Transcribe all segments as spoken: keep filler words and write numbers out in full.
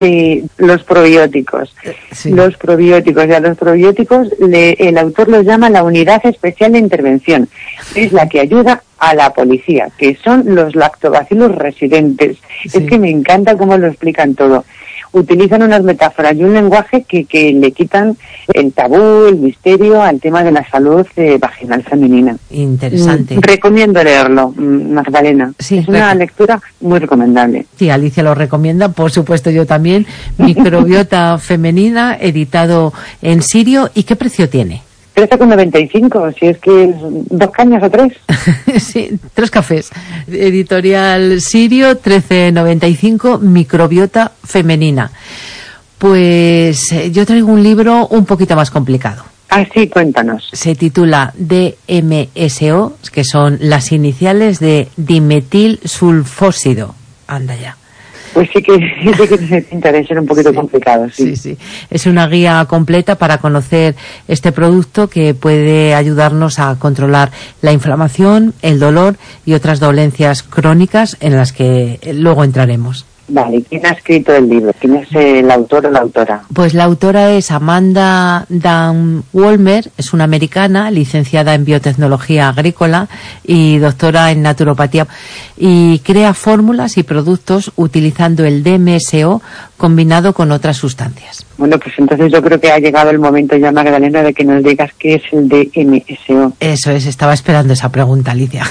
Sí, los probióticos. Sí. Los probióticos. Y a los probióticos le, el autor los llama la unidad especial de intervención. Es la que ayuda a la policía, que son los lactobacilos residentes. Sí. Es que me encanta cómo lo explican todo. Utilizan unas metáforas y un lenguaje que, que le quitan el tabú, el misterio al tema de la salud eh, vaginal femenina. Interesante. Mm, recomiendo leerlo, Magdalena. Sí, es una lectura muy recomendable. Sí, Alicia lo recomienda, por supuesto yo también. Microbiota femenina, editado en Sirio. ¿Y qué precio tiene? trece con noventa y cinco, si es que es dos cañas o tres. Sí, tres cafés. Editorial Sirio, trece noventa y cinco, Microbiota femenina. Pues eh, yo traigo un libro un poquito más complicado. Ah, sí, cuéntanos. Se titula D M S O, que son las iniciales de dimetilsulfósido. Anda ya. Pues sí que, sí que te interesa, ser un poquito sí, complicado, sí. Sí, sí. Es una guía completa para conocer este producto que puede ayudarnos a controlar la inflamación, el dolor y otras dolencias crónicas en las que luego entraremos. Vale, ¿quién ha escrito el libro? ¿Quién es el autor o la autora? Pues la autora es Amanda Dan Wolmer, es una americana, licenciada en biotecnología agrícola y doctora en naturopatía, y crea fórmulas y productos utilizando el D M S O combinado con otras sustancias. Bueno, pues entonces yo creo que ha llegado el momento ya, Magdalena, de que nos digas qué es el D M S O. Eso es, estaba esperando esa pregunta, Alicia.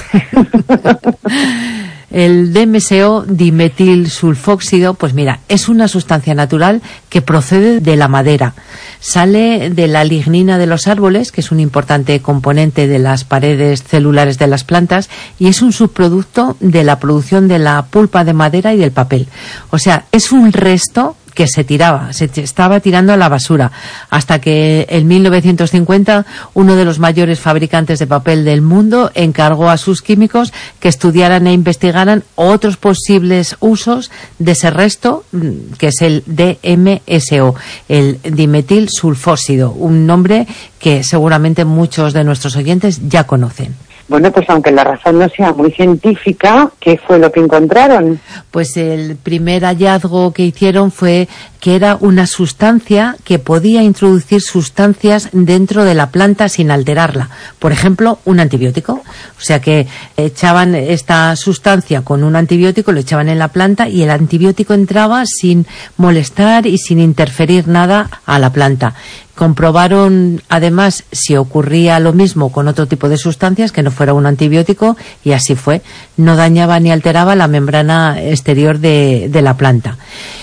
El D M S O, dimetilsulfóxido, pues mira, es una sustancia natural que procede de la madera. Sale de la lignina de los árboles, que es un importante componente de las paredes celulares de las plantas, y es un subproducto de la producción de la pulpa de madera y del papel. O sea, es un resto que se tiraba, se estaba tirando a la basura, hasta que en mil novecientos cincuenta uno de los mayores fabricantes de papel del mundo encargó a sus químicos que estudiaran e investigaran otros posibles usos de ese resto, que es el D M S O, el dimetilsulfóxido, un nombre que seguramente muchos de nuestros oyentes ya conocen. Bueno, pues aunque la razón no sea muy científica, ¿qué fue lo que encontraron? Pues el primer hallazgo que hicieron fue que era una sustancia que podía introducir sustancias dentro de la planta sin alterarla. Por ejemplo, un antibiótico. O sea que echaban esta sustancia con un antibiótico, lo echaban en la planta y el antibiótico entraba sin molestar y sin interferir nada a la planta. Comprobaron además si ocurría lo mismo con otro tipo de sustancias que no fuera un antibiótico, y así fue. No dañaba ni alteraba la membrana exterior de, de la planta.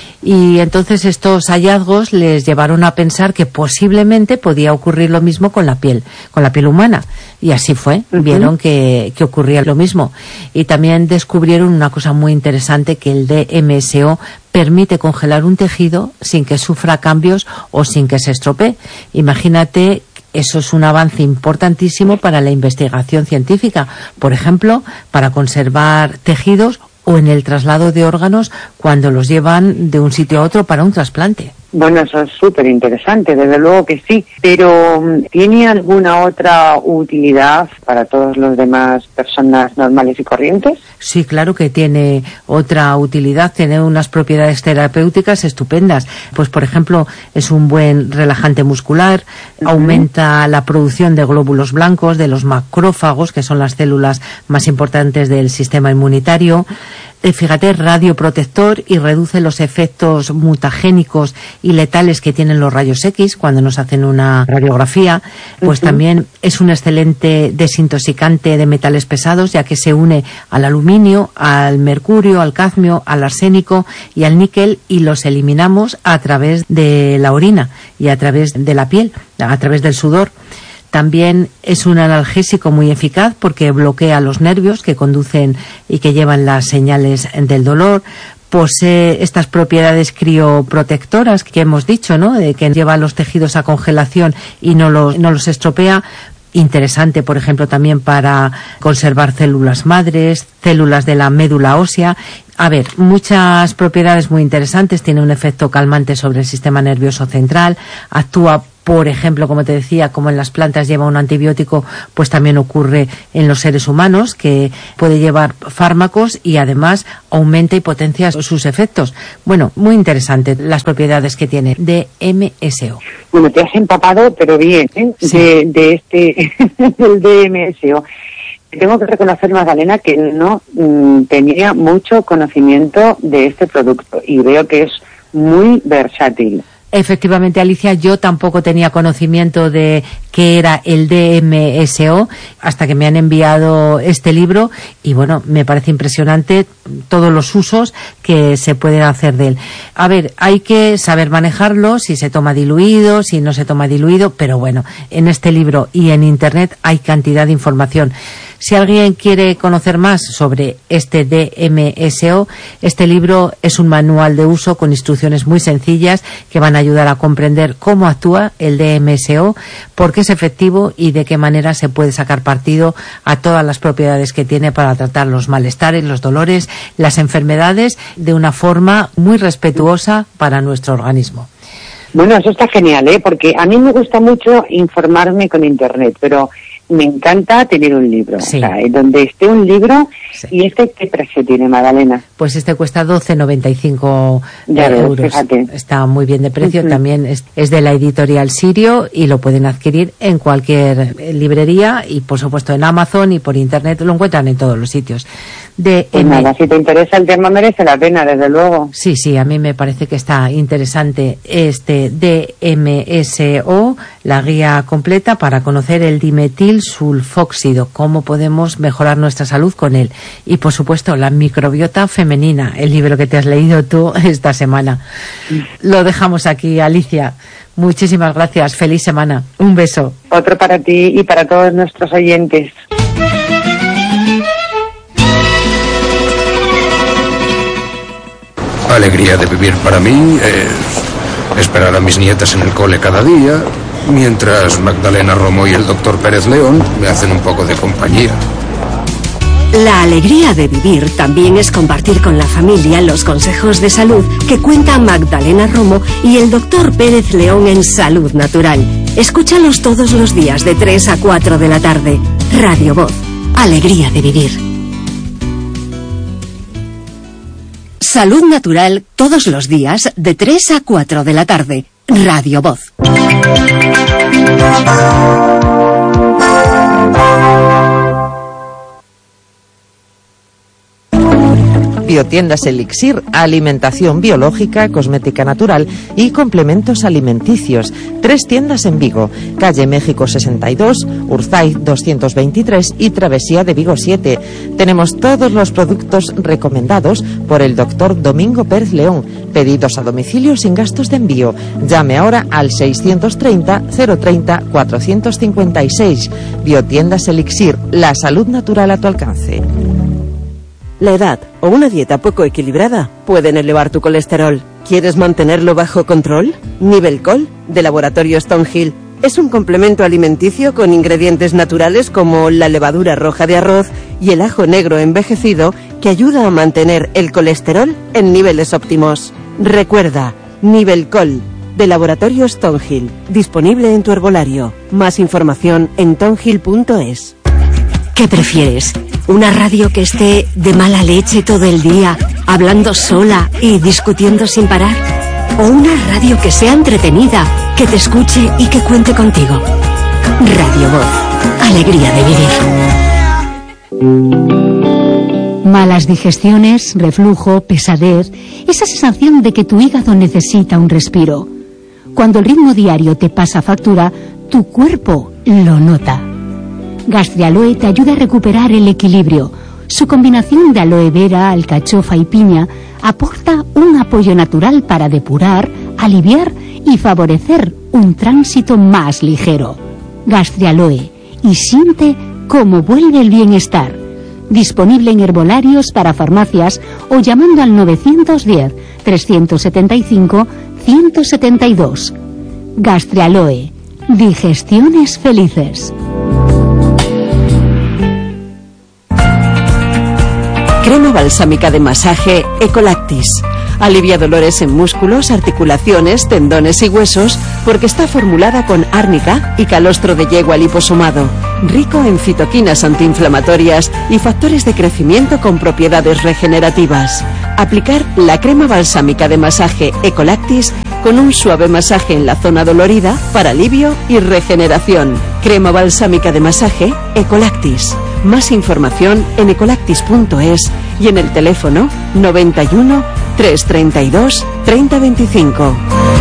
Y entonces estos hallazgos les llevaron a pensar que posiblemente podía ocurrir lo mismo con la piel, con la piel humana. Y así fue, uh-huh. Vieron que, que ocurría lo mismo. Y también descubrieron una cosa muy interesante, que el D M S O permite congelar un tejido sin que sufra cambios o sin que se estropee. Imagínate, eso es un avance importantísimo para la investigación científica. Por ejemplo, para conservar tejidos o en el traslado de órganos cuando los llevan de un sitio a otro para un trasplante. Bueno, eso es súper interesante, desde luego que sí, pero ¿tiene alguna otra utilidad para todos los demás personas normales y corrientes? Sí, claro que tiene otra utilidad, tiene unas propiedades terapéuticas estupendas. Pues, por ejemplo, es un buen relajante muscular, uh-huh. Aumenta la producción de glóbulos blancos, de los macrófagos, que son las células más importantes del sistema inmunitario. Eh, fíjate, radioprotector, y reduce los efectos mutagénicos y letales que tienen los rayos X cuando nos hacen una radiografía. Pues uh-huh. También es un excelente desintoxicante de metales pesados, ya que se une al aluminio, al mercurio, al cadmio, al arsénico y al níquel, y los eliminamos a través de la orina y a través de la piel, a través del sudor. También es un analgésico muy eficaz porque bloquea los nervios que conducen y que llevan las señales del dolor. Posee estas propiedades crioprotectoras que hemos dicho, ¿no? De que lleva los tejidos a congelación y no los, no los estropea. Interesante, por ejemplo, también para conservar células madres, células de la médula ósea. A ver, muchas propiedades muy interesantes. Tiene un efecto calmante sobre el sistema nervioso central, actúa por ejemplo, como te decía, como en las plantas lleva un antibiótico, pues también ocurre en los seres humanos, que puede llevar fármacos y además aumenta y potencia sus efectos. Bueno, muy interesante las propiedades que tiene D M S O. Bueno, te has empapado, pero bien, ¿eh? Sí. de, de este, del D M S O. Tengo que reconocer, Magdalena, que no mmm, tenía mucho conocimiento de este producto y veo que es muy versátil. Efectivamente, Alicia, yo tampoco tenía conocimiento de qué era el D M S O hasta que me han enviado este libro y bueno, me parece impresionante todos los usos que se pueden hacer de él. A ver, hay que saber manejarlo, si se toma diluido, si no se toma diluido, pero bueno, en este libro y en Internet hay cantidad de información. Si alguien quiere conocer más sobre este D M S O, este libro es un manual de uso con instrucciones muy sencillas que van a ayudar a comprender cómo actúa el D M S O, por qué es efectivo y de qué manera se puede sacar partido a todas las propiedades que tiene para tratar los malestares, los dolores, las enfermedades de una forma muy respetuosa para nuestro organismo. Bueno, eso está genial, ¿eh? Porque a mí me gusta mucho informarme con Internet, pero me encanta tener un libro, sí. O sea, donde esté un libro. Sí. ¿Y este qué precio tiene, Magdalena? Pues este cuesta doce noventa y cinco ya ves, euros. Fíjate. Está muy bien de precio, uh-huh. También es, es de la editorial Sirio y lo pueden adquirir en cualquier librería y por supuesto en Amazon y por Internet, lo encuentran en todos los sitios. De pues M... nada, si te interesa el tema merece la pena, desde luego. Sí, sí, a mí me parece que está interesante este D M S O, la guía completa para conocer el dimetil sulfóxido, cómo podemos mejorar nuestra salud con él. Y por supuesto la microbiota femenina, el libro que te has leído tú esta semana. Lo dejamos aquí, Alicia. Muchísimas gracias, feliz semana. Un beso. Otro para ti y para todos nuestros oyentes. Alegría de vivir para mí es esperar a mis nietas en el cole cada día, mientras Magdalena Romo y el doctor Pérez León me hacen un poco de compañía. La alegría de vivir también es compartir con la familia los consejos de salud que cuenta Magdalena Romo y el doctor Pérez León en Salud Natural. Escúchalos todos los días de tres a cuatro de la tarde. Radio Voz. Alegría de vivir. Salud Natural todos los días de tres a cuatro de la tarde. Radio Voz. Biotiendas Elixir, alimentación biológica, cosmética natural y complementos alimenticios. Tres tiendas en Vigo, calle México sesenta y dos, Urzaiz doscientos veintitrés y Travesía de Vigo siete. Tenemos todos los productos recomendados por el doctor Domingo Pérez León. Pedidos a domicilio sin gastos de envío. Llame ahora al seiscientos treinta, cero treinta, cuatrocientos cincuenta y seis. Biotiendas Elixir, la salud natural a tu alcance. La edad o una dieta poco equilibrada pueden elevar tu colesterol. ¿Quieres mantenerlo bajo control? Nivelcol, de Laboratorio Stonehill, es un complemento alimenticio con ingredientes naturales como la levadura roja de arroz y el ajo negro envejecido que ayuda a mantener el colesterol en niveles óptimos. Recuerda, Nivelcol, de Laboratorio Stonehill, disponible en tu herbolario. Más información en tonhill punto es. ¿Qué prefieres? ¿Una radio que esté de mala leche todo el día, hablando sola y discutiendo sin parar? ¿O una radio que sea entretenida, que te escuche y que cuente contigo? Radio Voz. Alegría de vivir. Malas digestiones, reflujo, pesadez, esa sensación de que tu hígado necesita un respiro. Cuando el ritmo diario te pasa factura, tu cuerpo lo nota. Gastrialoe te ayuda a recuperar el equilibrio. Su combinación de aloe vera, alcachofa y piña aporta un apoyo natural para depurar, aliviar y favorecer un tránsito más ligero. Gastrialoe, y siente cómo vuelve el bienestar. Disponible en herbolarios para farmacias o llamando al novecientos diez, trescientos setenta y cinco, ciento setenta y dos. Gastrialoe, digestiones felices. Crema balsámica de masaje Ecolactis. Alivia dolores en músculos, articulaciones, tendones y huesos porque está formulada con árnica y calostro de yegua liposomado, rico en citoquinas antiinflamatorias y factores de crecimiento con propiedades regenerativas. Aplicar la crema balsámica de masaje Ecolactis con un suave masaje en la zona dolorida para alivio y regeneración. Crema balsámica de masaje Ecolactis. Más información en ecolactis punto es y en el teléfono noventa y uno, trescientos treinta y dos, treinta veinticinco.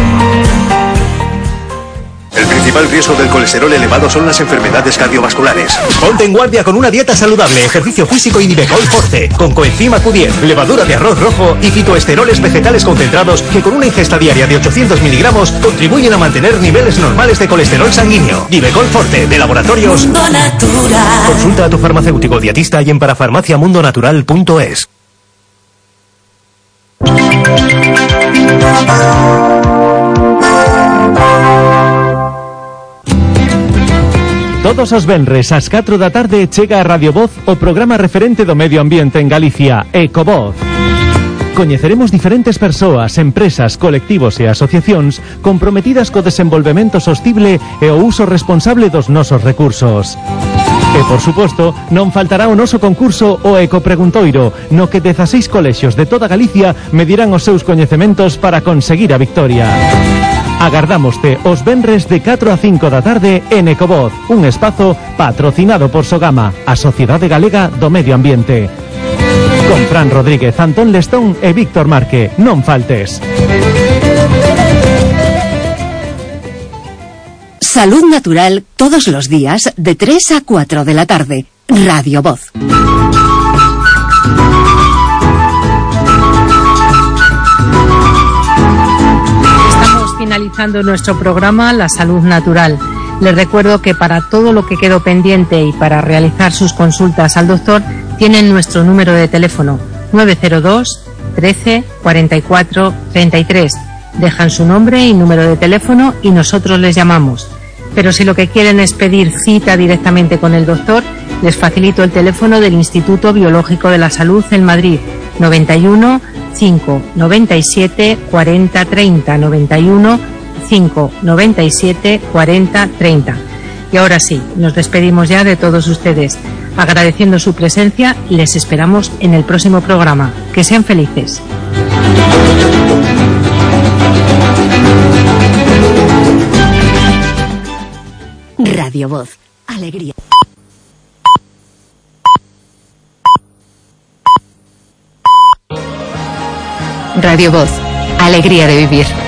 El principal riesgo del colesterol elevado son las enfermedades cardiovasculares. Ponte en guardia con una dieta saludable, ejercicio físico y Nivecol Forte, con coenzima Q diez, levadura de arroz rojo y fitoesteroles vegetales concentrados que con una ingesta diaria de ochocientos miligramos contribuyen a mantener niveles normales de colesterol sanguíneo. Nivecol Forte, de Laboratorios Mundo Natural. Consulta a tu farmacéutico dietista y en parafarmaciamundonatural punto es. Todos os venres ás catro da tarde chega a Radio Voz o programa referente do medio ambiente en Galicia, Ecovoz. Coñeceremos diferentes persoas, empresas, colectivos e asociacións comprometidas co desenvolvemento sostible e o uso responsable dos nosos recursos. E, por suposto, non faltará o noso concurso o Ecopreguntoiro, no que dezaseis colexios de toda Galicia medirán os seus coñecementos para conseguir a victoria. Agardámoste os venres de catro a cinco da tarde en Ecovoz, un espazo patrocinado por Sogama, a Sociedade Galega do Medio Ambiente. Con Fran Rodríguez, Antón Lestón e Víctor Marque. Non faltes. Salud Natural todos los días de tres a cuatro de la tarde. Radio Voz. Finalizando nuestro programa La Salud Natural. Les recuerdo que para todo lo que quedó pendiente y para realizar sus consultas al doctor tienen nuestro número de teléfono nueve cero dos, trece, cuarenta y cuatro, treinta y tres. Dejan su nombre y número de teléfono y nosotros les llamamos. Pero si lo que quieren es pedir cita directamente con el doctor, les facilito el teléfono del Instituto Biológico de la Salud en Madrid, noventa y uno, cinco, noventa y siete, cuarenta, treinta, noventa y uno, cinco, noventa y siete, cuarenta, treinta. Y ahora sí, nos despedimos ya de todos ustedes. Agradeciendo su presencia, les esperamos en el próximo programa. Que sean felices. Radio Voz, alegría. Radio Voz, alegría de vivir.